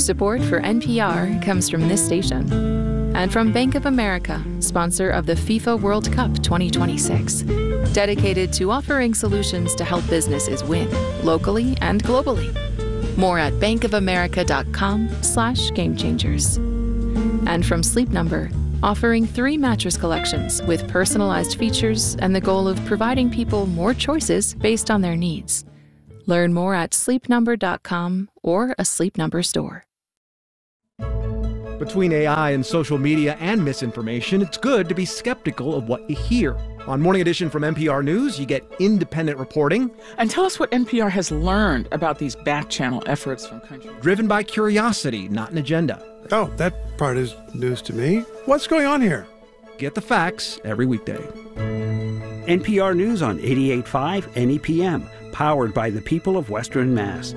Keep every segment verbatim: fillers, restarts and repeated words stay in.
Support for N P R comes from this station and from Bank of America, sponsor of the FIFA World Cup twenty twenty-six, dedicated to offering solutions to help businesses win locally and globally. More at bankofamerica.com slash game changers. And from Sleep Number, offering three mattress collections with personalized features and the goal of providing people more choices based on their needs. Learn more at sleep number dot com or a Sleep Number store. Between A I and social media and misinformation, it's good to be skeptical of what you hear. On Morning Edition from N P R News, you get independent reporting. And tell us what N P R has learned about these back-channel efforts from countries. Driven by curiosity, not an agenda. Oh, that part is news to me. What's going on here? Get the facts every weekday. N P R News on eighty-eight point five N E P M, powered by the people of Western Mass.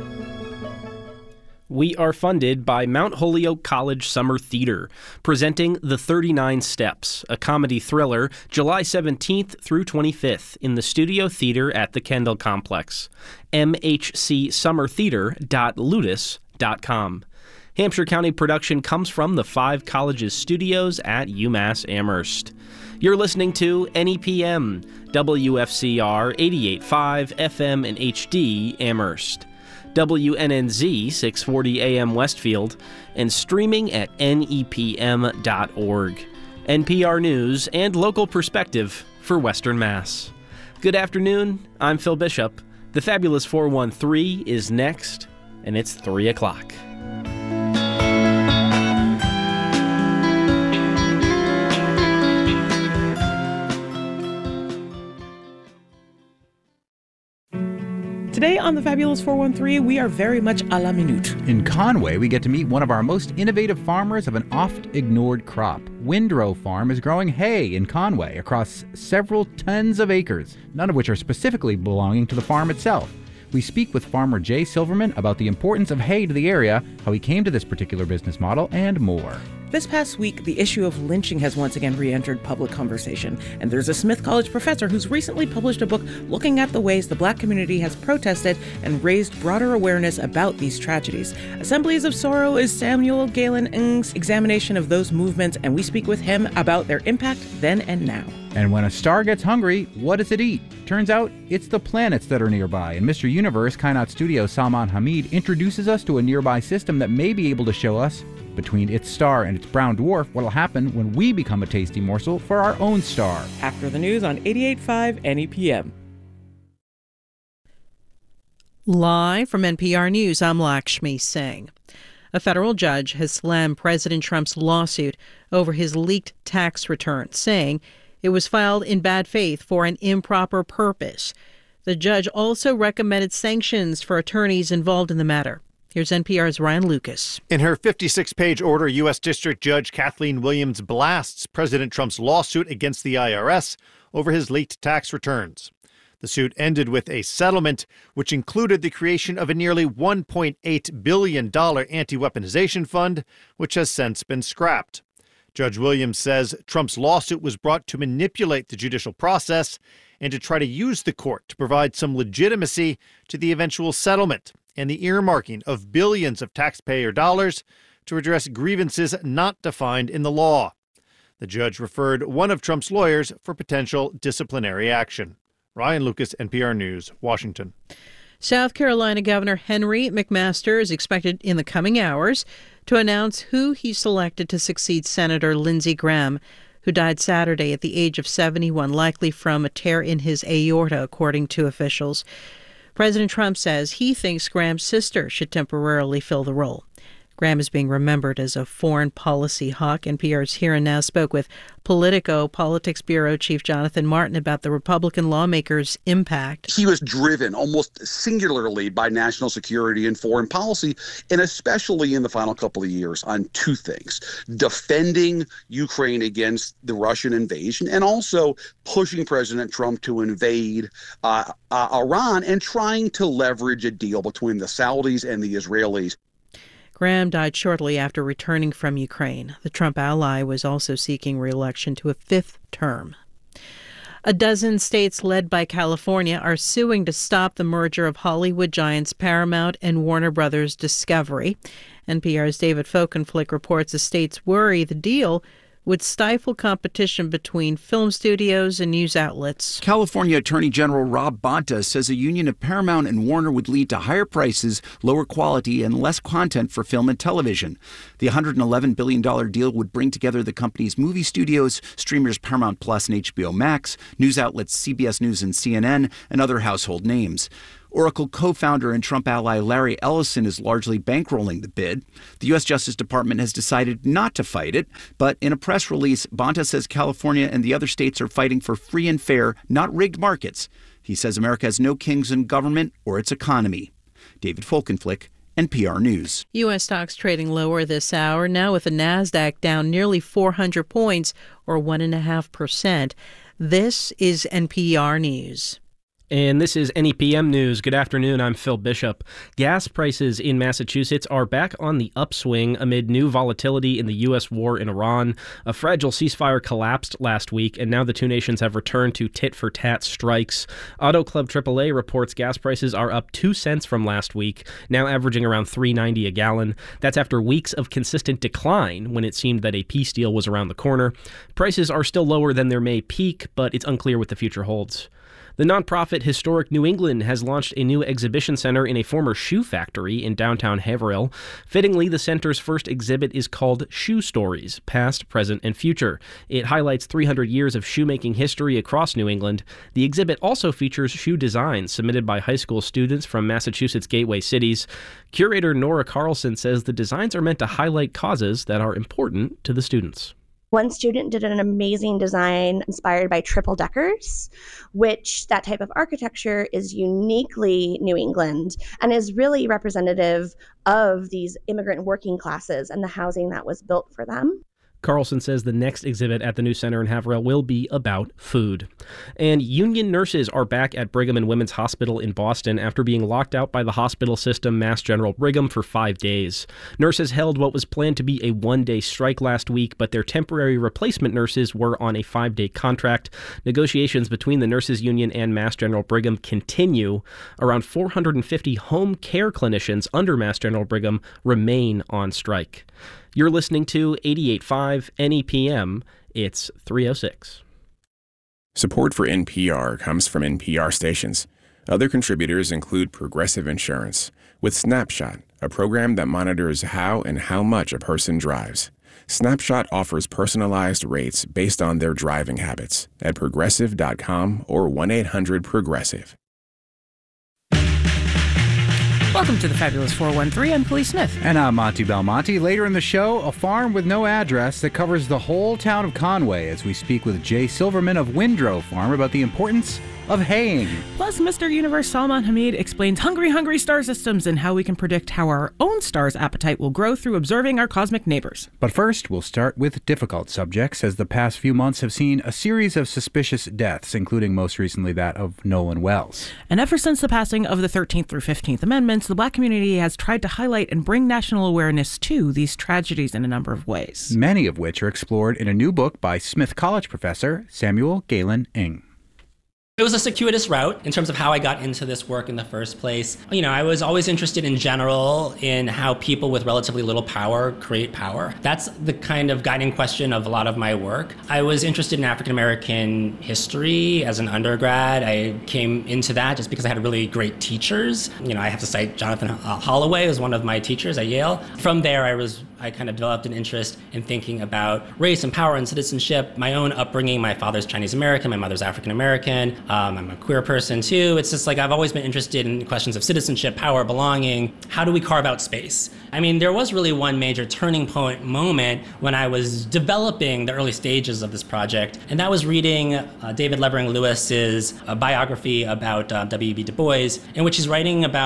We are funded by Mount Holyoke College Summer Theater, presenting The thirty-nine Steps, a comedy thriller, July seventeenth through twenty-fifth in the Studio Theater at the Kendall Complex. m h c summer theater dot ludus dot com. Hampshire County production comes from the Five Colleges studios at UMass Amherst. You're listening to N E P M, W F C R eighty-eight point five F M and H D Amherst, W N N Z six forty A M Westfield, and streaming at N E P M dot org. N P R News and local perspective for Western Mass. Good afternoon, I'm Phil Bishop. The Fabulous four one three is next, and it's three o'clock. Today on the Fabulous four one three, we are very much à la minute. In Conway, we get to meet one of our most innovative farmers of an oft-ignored crop. Windrow Farm is growing hay in Conway across several tens of acres, none of which are specifically belonging to the farm itself. We speak with farmer Jay Silverman about the importance of hay to the area, how he came to this particular business model, and more. This past week, the issue of lynching has once again re-entered public conversation, and there's a Smith College professor who's recently published a book looking at the ways the Black community has protested and raised broader awareness about these tragedies. Assemblies of Sorrow is Samuel Galen Ng's examination of those movements, and we speak with him about their impact then and now. And when a star gets hungry, what does it eat? Turns out it's the planets that are nearby, and Mister Universe, Kainat Studio Salman Hamid, introduces us to a nearby system that may be able to show us, between its star and its brown dwarf, what'll happen when we become a tasty morsel for our own star. After the news on eighty-eight point five N E P M. Live from N P R News, I'm Lakshmi Singh. A federal judge has slammed President Trump's lawsuit over his leaked tax return, saying it was filed in bad faith for an improper purpose. The judge also recommended sanctions for attorneys involved in the matter. Here's N P R's Ryan Lucas. In her fifty-six page order, U S. District Judge Kathleen Williams blasts President Trump's lawsuit against the I R S over his leaked tax returns. The suit ended with a settlement, which included the creation of a nearly one point eight billion dollars anti-weaponization fund, which has since been scrapped. Judge Williams says Trump's lawsuit was brought to manipulate the judicial process and to try to use the court to provide some legitimacy to the eventual settlement and the earmarking of billions of taxpayer dollars to address grievances not defined in the law. The judge referred one of Trump's lawyers for potential disciplinary action. Ryan Lucas, N P R News, Washington. South Carolina Governor Henry McMaster is expected in the coming hours to announce who he selected to succeed Senator Lindsey Graham, who died Saturday at the age of seventy-one, likely from a tear in his aorta, according to officials. President Trump says he thinks Graham's sister should temporarily fill the role. Graham is being remembered as a foreign policy hawk. N P R's Here and Now spoke with Politico Politics Bureau Chief Jonathan Martin about the Republican lawmakers' impact. He was driven almost singularly by national security and foreign policy, and especially in the final couple of years on two things: defending Ukraine against the Russian invasion and also pushing President Trump to invade uh, uh, Iran and trying to leverage a deal between the Saudis and the Israelis. Graham died shortly after returning from Ukraine. The Trump ally was also seeking re-election to a fifth term. A dozen states led by California are suing to stop the merger of Hollywood giants Paramount and Warner Brothers Discovery. N P R's David Folkenflik reports the states worry the deal would stifle competition between film studios and news outlets. California Attorney General Rob Bonta says a union of Paramount and Warner would lead to higher prices, lower quality, and less content for film and television. The one hundred eleven billion dollars deal would bring together the company's movie studios, streamers Paramount Plus and H B O Max, news outlets C B S News and C N N, and other household names. Oracle co-founder and Trump ally Larry Ellison is largely bankrolling the bid. The U S Justice Department has decided not to fight it, but in a press release, Bonta says California and the other states are fighting for free and fair, not rigged markets. He says America has no kings in government or its economy. David Folkenflik, N P R News. U S stocks trading lower this hour, now with the NASDAQ down nearly four hundred points, or one point five percent. This is N P R News. And this is N E P M News. Good afternoon, I'm Phil Bishop. Gas prices in Massachusetts are back on the upswing amid new volatility in the U S war in Iran. A fragile ceasefire collapsed last week, and now the two nations have returned to tit-for-tat strikes. Auto Club triple A reports gas prices are up two cents from last week, now averaging around three ninety a gallon. That's after weeks of consistent decline when it seemed that a peace deal was around the corner. Prices are still lower than their May peak, but it's unclear what the future holds. The nonprofit Historic New England has launched a new exhibition center in a former shoe factory in downtown Haverhill. Fittingly, the center's first exhibit is called Shoe Stories, Past, Present, and Future. It highlights three hundred years of shoemaking history across New England. The exhibit also features shoe designs submitted by high school students from Massachusetts' gateway cities. Curator Nora Carlson says the designs are meant to highlight causes that are important to the students. One student did an amazing design inspired by triple deckers, which that type of architecture is uniquely New England and is really representative of these immigrant working classes and the housing that was built for them. Carlson says the next exhibit at the new center in Haverhill will be about food. And union nurses are back at Brigham and Women's Hospital in Boston after being locked out by the hospital system, Mass General Brigham, for five days. Nurses held what was planned to be a one-day strike last week, but their temporary replacement nurses were on a five-day contract. Negotiations between the nurses union and Mass General Brigham continue. Around four hundred fifty home care clinicians under Mass General Brigham remain on strike. You're listening to eighty-eight point five N E P M. It's three oh six. Support for N P R comes from N P R stations. Other contributors include Progressive Insurance, with Snapshot, a program that monitors how and how much a person drives. Snapshot offers personalized rates based on their driving habits at progressive dot com or one eight hundred progressive. Welcome to the Fabulous four one three. I'm Police Smith. And I'm Monty Belmonte. Later in the show, a farm with no address that covers the whole town of Conway as we speak with Jay Silverman of Windrow Farm about the importance of haying. Plus, Mister Universe Salman Hamid explains hungry, hungry star systems and how we can predict how our own star's appetite will grow through observing our cosmic neighbors. But first, we'll start with difficult subjects, as the past few months have seen a series of suspicious deaths, including most recently that of Nolan Wells. And ever since the passing of the thirteenth through fifteenth Amendments, the Black community has tried to highlight and bring national awareness to these tragedies in a number of ways. Many of which are explored in a new book by Smith College professor Samuel Galen Ng. It was a circuitous route in terms of how I got into this work in the first place. You know, I was always interested in general in how people with relatively little power create power. That's the kind of guiding question of a lot of my work. I was interested in African American history as an undergrad. I came into that just because I had really great teachers. You know, I have to cite Jonathan Holloway as one of my teachers at Yale. From there, I was I kind of developed an interest in thinking about race and power and citizenship, my own upbringing. My father's Chinese American, my mother's African American. Um, I'm a queer person too. It's just like I've always been interested in questions of citizenship, power, belonging. How do we carve out space? I mean, there was really one major turning point moment when I was developing the early stages of this project, and that was reading uh, David Levering Lewis's uh, biography about uh, W E B Du Bois, in which he's writing about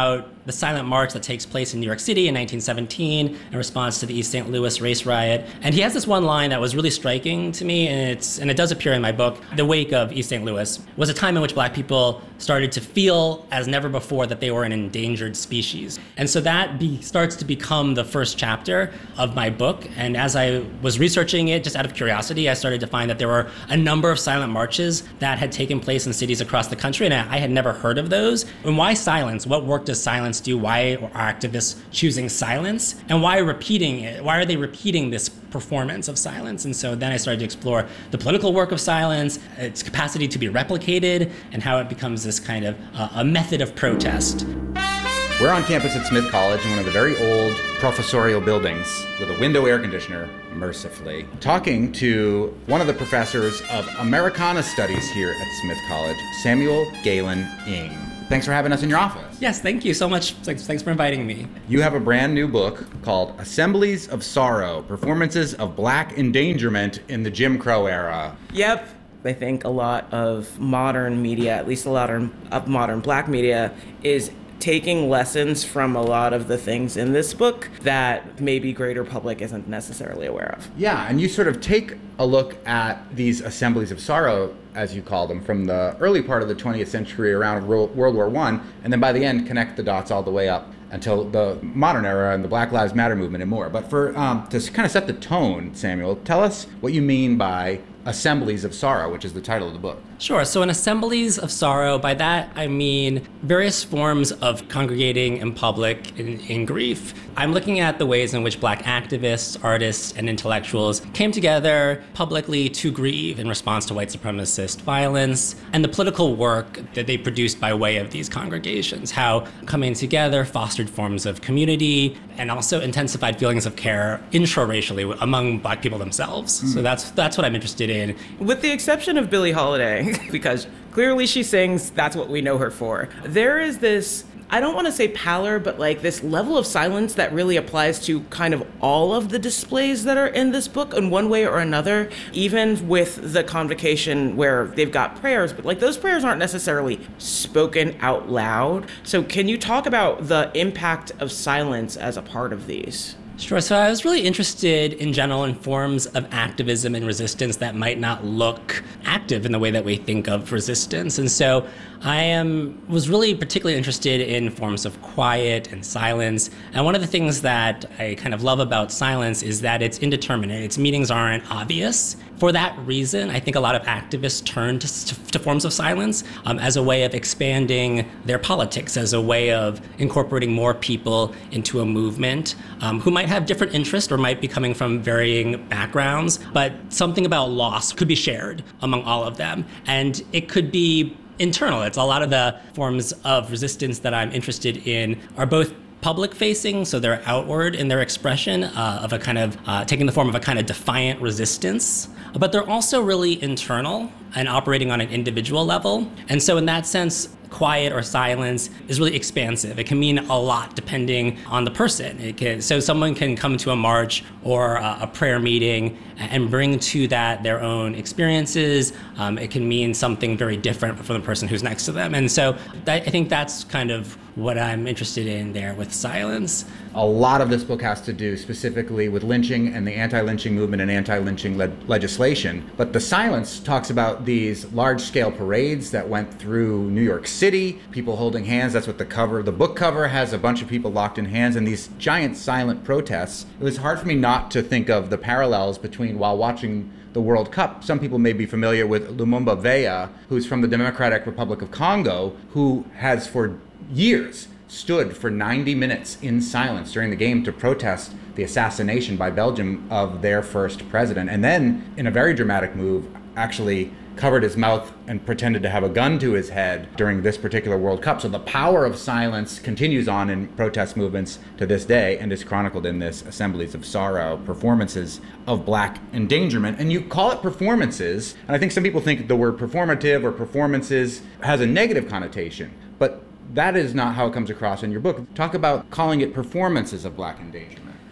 the silent march that takes place in New York City in nineteen seventeen in response to the East Saint Louis race riot. And he has this one line that was really striking to me, and it's and it does appear in my book. The wake of East Saint Louis was a time in which Black people started to feel as never before that they were an endangered species. And so that be, starts to become the first chapter of my book. And as I was researching it, just out of curiosity, I started to find that there were a number of silent marches that had taken place in cities across the country, and I had never heard of those. And why silence? What work does silence do? Why are activists choosing silence? And why repeating it? Why are they repeating this performance of silence? And so then I started to explore the political work of silence, its capacity to be replicated, and how it becomes this kind of uh, a method of protest. We're on campus at Smith College in one of the very old professorial buildings with a window air conditioner, mercifully, talking to one of the professors of Americana Studies here at Smith College, Samuel Galen Ng. Thanks for having us in your office. Yes, thank you so much. Thanks, thanks for inviting me. You have a brand new book called Assemblies of Sorrow, Performances of Black Endangerment in the Jim Crow Era. Yep. I think a lot of modern media, at least a lot of modern Black media, is taking lessons from a lot of the things in this book that maybe greater public isn't necessarily aware of. Yeah, and you sort of take a look at these assemblies of sorrow, as you call them, from the early part of the twentieth century around World War One, and then by the end connect the dots all the way up until the modern era and the Black Lives Matter movement and more. But for um, to kind of set the tone, Samuel, tell us what you mean by Assemblies of Sorrow, which is the title of the book. Sure. So in Assemblies of Sorrow, by that I mean various forms of congregating in public in, in grief. I'm looking at the ways in which Black activists, artists, and intellectuals came together publicly to grieve in response to white supremacist violence, and the political work that they produced by way of these congregations, how coming together fostered forms of community and also intensified feelings of care intra-racially among Black people themselves. Mm. So that's that's what I'm interested in. With the exception of Billie Holiday, because clearly she sings, that's what we know her for. There is this, I don't want to say pallor, but like this level of silence that really applies to kind of all of the displays that are in this book in one way or another, even with the convocation where they've got prayers, but like those prayers aren't necessarily spoken out loud. So can you talk about the impact of silence as a part of these? Sure. So I was really interested in general in forms of activism and resistance that might not look active in the way that we think of resistance. And so I am was really particularly interested in forms of quiet and silence. And one of the things that I kind of love about silence is that it's indeterminate. Its meanings aren't obvious. For that reason, I think a lot of activists turn to, to, to forms of silence um, as a way of expanding their politics, as a way of incorporating more people into a movement um, who might have different interests or might be coming from varying backgrounds, but something about loss could be shared among all of them. And it could be internal. It's a lot of the forms of resistance that I'm interested in are both public facing, so they're outward in their expression uh, of a kind of uh, taking the form of a kind of defiant resistance, but they're also really internal and operating on an individual level. And so in that sense, quiet or silence is really expansive. It can mean a lot depending on the person. It can, so someone can come to a march or a, a prayer meeting and bring to that their own experiences. Um, it can mean something very different from the person who's next to them. And so that, I think that's kind of what I'm interested in there with silence. A lot of this book has to do specifically with lynching and the anti-lynching movement and anti-lynching le- legislation. But the silence talks about these large-scale parades that went through New York City, people holding hands. That's what the cover, the book cover has, a bunch of people locked in hands, and these giant silent protests. It was hard for me not to think of the parallels between while watching the World Cup. Some people may be familiar with Lumumba Veya, who's from the Democratic Republic of Congo, who has for years stood for ninety minutes in silence during the game to protest the assassination by Belgium of their first president. And then, in a very dramatic move, actually covered his mouth and pretended to have a gun to his head during this particular World Cup. So the power of silence continues on in protest movements to this day and is chronicled in this Assemblies of Sorrow, Performances of Black Endangerment. And you call it performances, and I think some people think the word performative or performances has a negative connotation, but that is not how it comes across in your book. Talk about calling it performances of Black endangerment.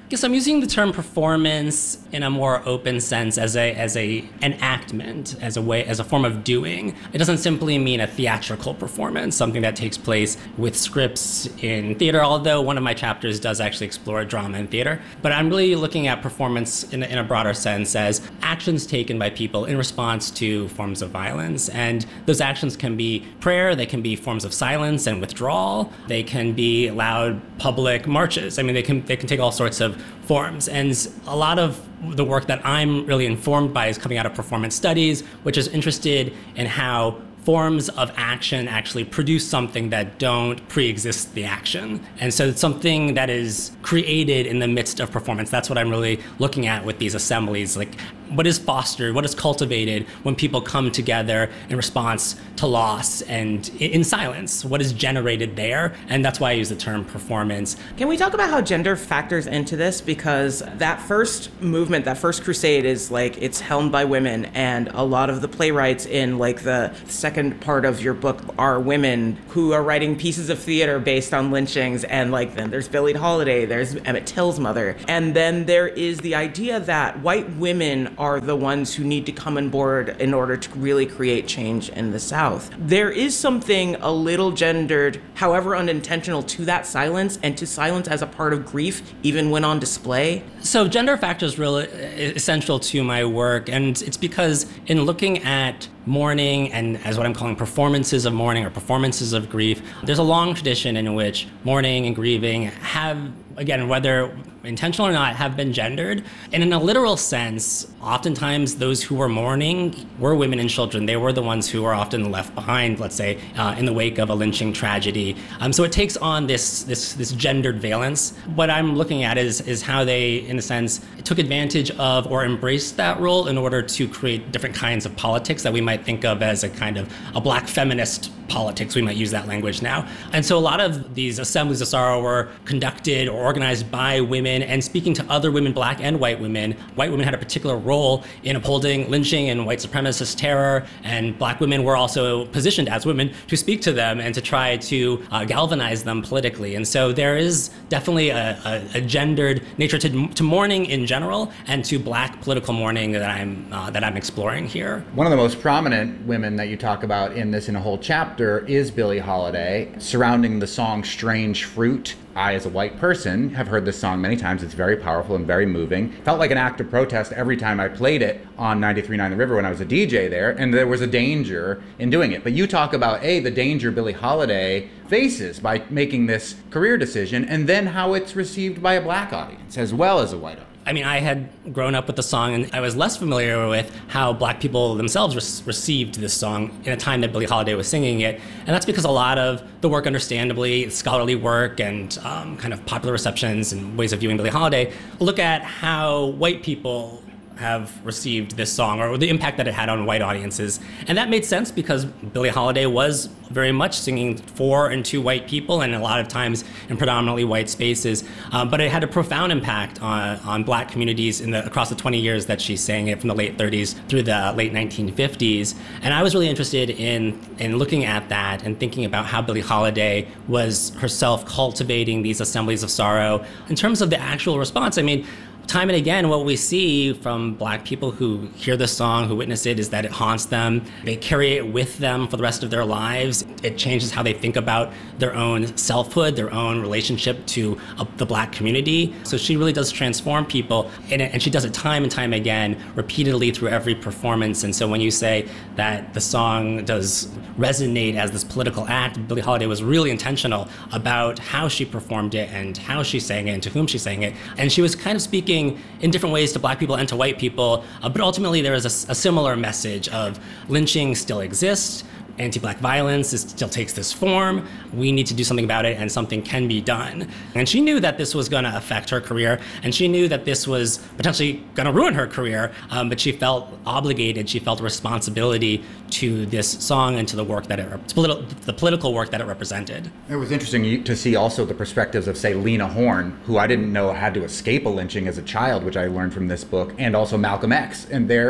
guess I'm using the term performance in a more open sense as a as a enactment, as a way as a form of doing. It doesn't simply mean a theatrical performance, something that takes place with scripts in theater, although one of my chapters does actually explore drama in theater. But I'm really looking at performance in a, in a broader sense as actions taken by people in response to forms of violence. And those actions can be prayer, they can be forms of silence and withdrawal, they can be loud public marches. I mean, they can they can take all sorts of forms. And a lot of the work that I'm really informed by is coming out of performance studies, which is interested in how forms of action actually produce something that don't pre-exist the action. And so it's something that is created in the midst of performance. That's what I'm really looking at with these assemblies. Like, what is fostered, what is cultivated when people come together in response to loss and in silence? What is generated there? And that's why I use the term performance. Can we talk about how gender factors into this? Because that first movement, that first crusade is like, it's helmed by women, and a lot of the playwrights in like the second part of your book are women who are writing pieces of theater based on lynchings. And like, then there's Billie Holiday, there's Emmett Till's mother. And then there is the idea that white women are the ones who need to come on board in order to really create change in the South. There is something a little gendered, however unintentional, to that silence, and to silence as a part of grief, even when on display. So gender factor is really essential to my work, and it's because in looking at mourning and as what I'm calling performances of mourning or performances of grief, there's a long tradition in which mourning and grieving have, again, whether intentional or not, have been gendered. And in a literal sense, oftentimes those who were mourning were women and children. They were the ones who were often left behind, let's say, uh, in the wake of a lynching tragedy. Um, so it takes on this, this this gendered valence. What I'm looking at is, is how they, in a sense, took advantage of or embraced that role in order to create different kinds of politics that we might think of as a kind of a black feminist politics. We might use that language now. And so a lot of these assemblies of sorrow were conducted or organized by women and speaking to other women, black and white women. White women had a particular role in upholding lynching and white supremacist terror, and black women were also positioned as women to speak to them and to try to uh, galvanize them politically. And so there is definitely a, a, a gendered nature to, to mourning in general and to black political mourning that I'm uh, that I'm exploring here. One of the most prominent women that you talk about in this in a whole chapter is Billie Holiday, surrounding the song Strange Fruit. I, as a white person, have heard this song many times. It's very powerful and very moving. Felt like an act of protest every time I played it on ninety-three point nine The River when I was a D J there, and there was a danger in doing it. But you talk about, A, the danger Billie Holiday faces by making this career decision, and then how it's received by a black audience as well as a white audience. I mean, I had grown up with the song, and I was less familiar with how black people themselves re- received this song in a time that Billie Holiday was singing it. And that's because a lot of the work, understandably, scholarly work and um, kind of popular receptions and ways of viewing Billie Holiday, look at how white people have received this song or the impact that it had on white audiences. And that made sense because Billie Holiday was very much singing for and to white people, and a lot of times in predominantly white spaces. Um, but it had a profound impact on, on black communities in the, across the twenty years that she sang it, from the late thirties through the late nineteen fifties. And I was really interested in, in looking at that and thinking about how Billie Holiday was herself cultivating these assemblies of sorrow. In terms of the actual response, I mean, time and again, what we see from black people who hear this song, who witness it, is that it haunts them. They carry it with them for the rest of their lives. It changes how they think about their own selfhood, their own relationship to uh, the black community. So she really does transform people, and, and she does it time and time again, repeatedly through every performance. And so when you say that the song does resonate as this political act, Billie Holiday was really intentional about how she performed it and how she sang it and to whom she sang it. And she was kind of speaking in different ways to black people and to white people, uh, but ultimately there is a, a similar message of lynching still exists, anti-black violence is, still takes this form, we need to do something about it, and something can be done. And she knew that this was going to affect her career, and she knew that this was potentially going to ruin her career, um, but she felt obligated, she felt responsibility to this song and to the work that it, politi- the political work that it represented. It was interesting to see also the perspectives of, say, Lena Horne, who I didn't know had to escape a lynching as a child, which I learned from this book, and also Malcolm X, and their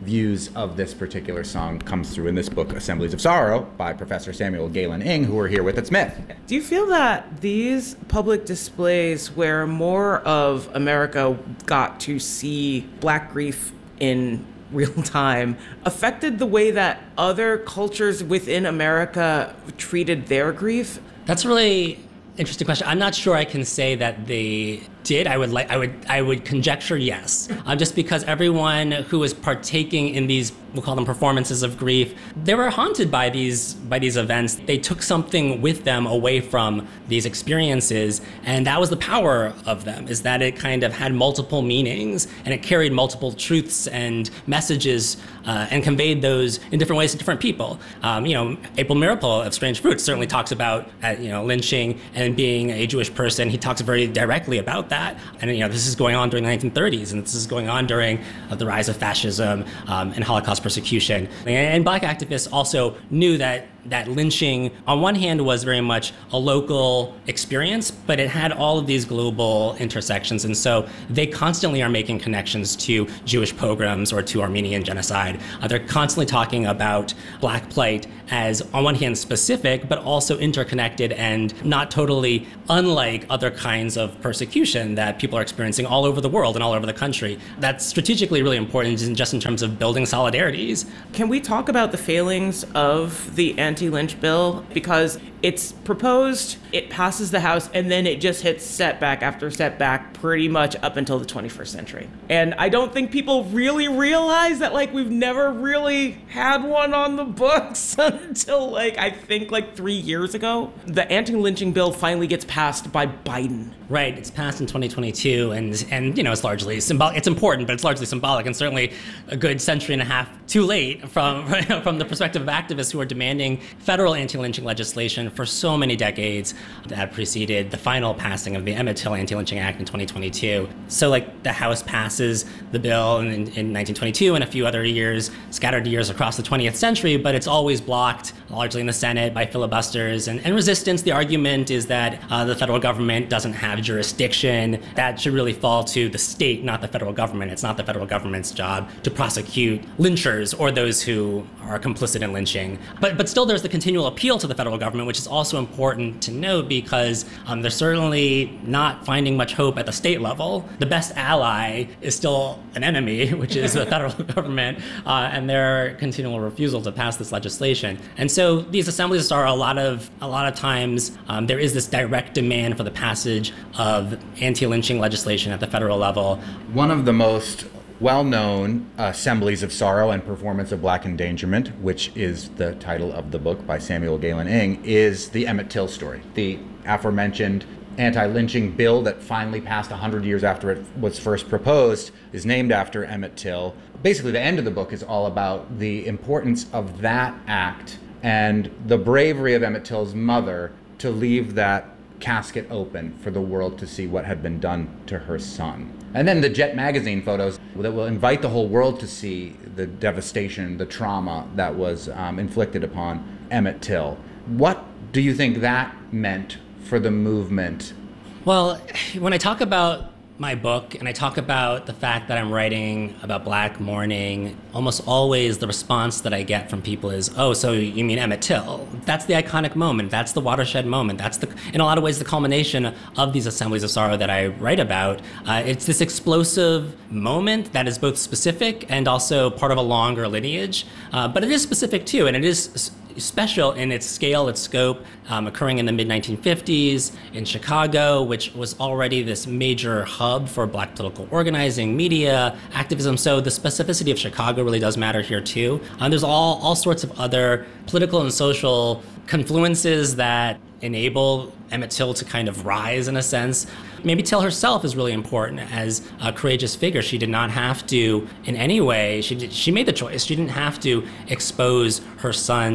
views of this particular song comes through in this book, Assemblies of Sorrow, by Professor Samuel Galen Ng, who we're here with at Smith. Do you feel that these public displays where more of America got to see Black grief in real time affected the way that other cultures within America treated their grief? That's a really interesting question. I'm not sure I can say that they did. I would like. I would. I would conjecture yes. Um, just because everyone who was partaking in these, we'll call them performances of grief, they were haunted by these by these events. They took something with them away from these experiences, and that was the power of them. Is that it kind of had multiple meanings and it carried multiple truths and messages uh, and conveyed those in different ways to different people. Um, you know, April Miracle of Strange Fruits certainly talks about uh, you know lynching and being a Jewish person. He talks very directly about that. And you know, this is going on during the nineteen thirties, and this is going on during uh, the rise of fascism um, and Holocaust persecution. And, and Black activists also knew that that lynching, on one hand, was very much a local experience, but it had all of these global intersections. And so they constantly are making connections to Jewish pogroms or to Armenian genocide. Uh, they're constantly talking about Black plight as, on one hand, specific, but also interconnected and not totally unlike other kinds of persecution that people are experiencing all over the world and all over the country. That's strategically really important just in terms of building solidarities. Can we talk about the failings of the anti-lynch bill? Because it's proposed, it passes the House, and then it just hits setback after setback pretty much up until the twenty-first century. And I don't think people really realize that, like, we've never really had one on the books until, like, I think, like, three years ago. The anti-lynching bill finally gets passed by Biden. Right, it's passed in twenty twenty-two, and, and you know, it's largely symbolic. It's important, but it's largely symbolic, and certainly a good century and a half too late from, from the perspective of activists who are demanding federal anti-lynching legislation for so many decades that preceded the final passing of the Emmett Till Anti-Lynching Act in twenty twenty-two. So, like, the House passes the bill in, in nineteen twenty-two and a few other years, scattered years across the twentieth century, but it's always blocked, largely in the Senate, by filibusters and, and resistance. The argument is that uh, the federal government doesn't have jurisdiction. That should really fall to the state, not the federal government. It's not the federal government's job to prosecute lynchers or those who are complicit in lynching. But but still, there's the continual appeal to the federal government, which is also important to note because um, they're certainly not finding much hope at the state level. The best ally is still an enemy, which is the federal government, uh, and their continual refusal to pass this legislation. And so these assemblies are a lot of a lot of times um, there is this direct demand for the passage of anti-lynching legislation at the federal level. One of the most well-known Assemblies of Sorrow and Performance of Black Endangerment, which is the title of the book by Samuel Galen Ng, is the Emmett Till story. The aforementioned anti-lynching bill that finally passed one hundred years after it was first proposed is named after Emmett Till. Basically, the end of the book is all about the importance of that act and the bravery of Emmett Till's mother to leave that casket open for the world to see what had been done to her son. And then the Jet magazine photos that will invite the whole world to see the devastation, the trauma that was um, inflicted upon Emmett Till. What do you think that meant for the movement? Well, when I talk about my book and I talk about the fact that I'm writing about Black mourning, almost always the response that I get from people is, oh, so you mean Emmett Till? That's the iconic moment. That's the watershed moment. That's, the, in a lot of ways, the culmination of these Assemblies of Sorrow that I write about. Uh, it's this explosive moment that is both specific and also part of a longer lineage. Uh, but it is specific, too, and it is special in its scale, its scope, um, occurring in the mid nineteen fifties in Chicago, which was already this major hub for Black political organizing, media, activism. So the specificity of Chicago really does matter here too. Um, there's all, all sorts of other political and social confluences that enable Emmett Till to kind of rise in a sense. Maybe Till herself is really important as a courageous figure. She did not have to, in any way, she did, she made the choice. She didn't have to expose her son's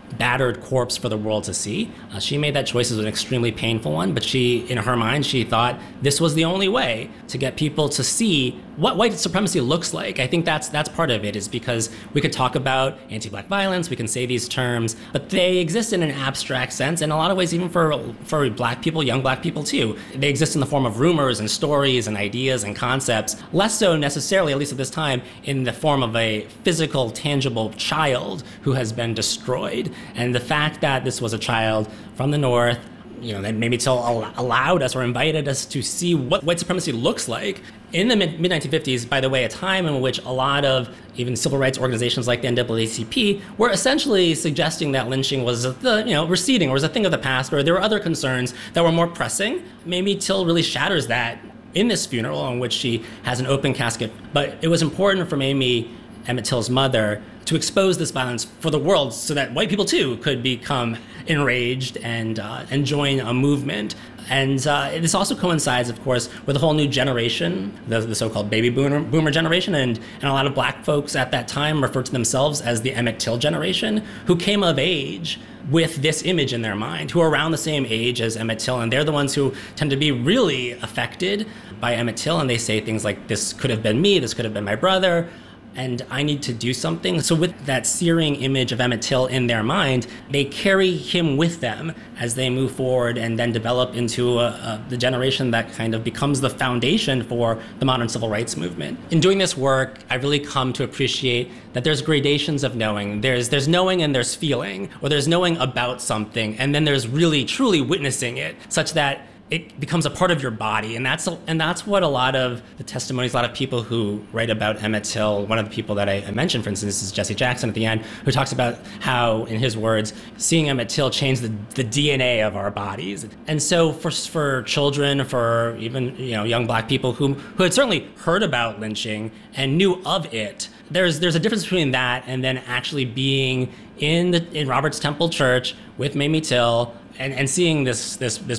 battered corpse for the world to see. Uh, she made that choice as an extremely painful one, but she, in her mind, she thought this was the only way to get people to see what white supremacy looks like. I think that's that's part of it, is because we could talk about anti-black violence, we can say these terms, but they exist in an abstract sense, in a lot of ways, even for for black people, young black people too. They exist in the form of rumors and stories and ideas and concepts, less so necessarily, at least at this time, in the form of a physical, tangible child who has been destroyed. And the fact that this was a child from the North, you know, that maybe Till allowed us or invited us to see what white supremacy looks like in the mid nineteen fifties, by the way, a time in which a lot of even civil rights organizations like the N double A C P were essentially suggesting that lynching was, the, you know, receding or was a thing of the past, or there were other concerns that were more pressing. Maybe Till really shatters that in this funeral, in which she has an open casket. But it was important for Mamie, Emmett Till's mother, to expose this violence for the world so that white people too could become enraged and uh, and join a movement. And uh, this also coincides, of course, with a whole new generation, the, the so-called baby boomer, boomer generation, and, and a lot of black folks at that time referred to themselves as the Emmett Till generation, who came of age with this image in their mind, who are around the same age as Emmett Till, and they're the ones who tend to be really affected by Emmett Till, and they say things like, this could have been me, this could have been my brother, and I need to do something. So with that searing image of Emmett Till in their mind, they carry him with them as they move forward and then develop into a, a, the generation that kind of becomes the foundation for the modern civil rights movement. In doing this work, I've really come to appreciate that there's gradations of knowing. There's there's knowing and there's feeling, or there's knowing about something, and then there's really, truly witnessing it, such that it becomes a part of your body. And that's and that's what a lot of the testimonies, a lot of people who write about Emmett Till, one of the people that I, I mentioned, for instance, is Jesse Jackson at the end, who talks about how, in his words, seeing Emmett Till changed the, the D N A of our bodies. And so for for children, for even, you know, young black people who who had certainly heard about lynching and knew of it, there's there's a difference between that and then actually being in the in Roberts Temple Church with Mamie Till and, and seeing this this this